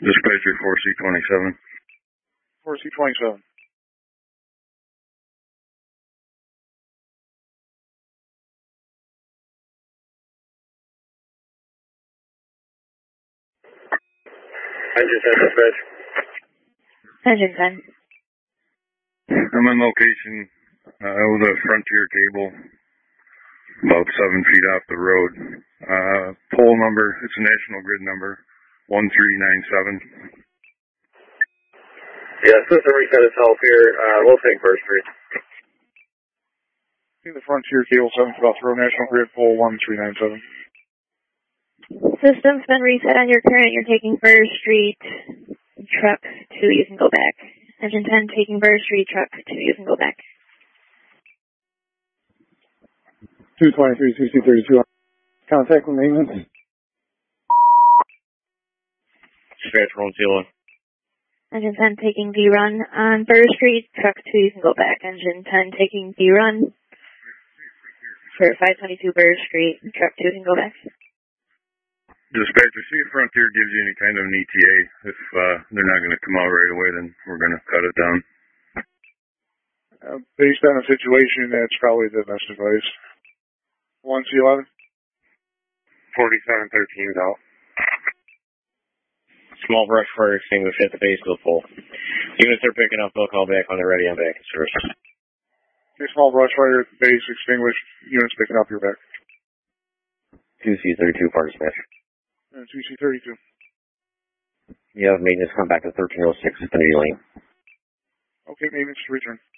Dispatcher 4C27. 4C27. Engine 10 dispatch. Engine 10. I'm on location with a Frontier cable about 7 feet off the road. Pole number, it's a National Grid number, 1397. Yeah, system reset itself here. We'll take First Street. See the Frontier cable 7 foot off the road, National Grid, pole 1397. System's been reset on your current. You're taking Burr Street. Truck 2, you can go back. Engine 10 taking Burr Street. Truck 2, you can go back. 223, CC32. Contact with maintenance. Dispatch 101. Engine 10 taking V-Run on Burr Street. Truck 2, you can go back. Engine 10 taking V-Run for 522 Burr Street. Truck 2 can go back. Dispatcher, see if Frontier gives you any kind of an ETA. If they're not going to come out right away, then we're going to cut it down. Based on the situation, that's probably the best advice. 1C11. 4713 is out. Small brush fire extinguished at the base of the pole. Units are picking up, they'll call back when they're ready on back in service. Okay, small brush fire at the base extinguished. Units picking up your back. 2C32 party smash. 2C32. You have maintenance come back to 1306 Infinity Lane. Okay, maintenance to return.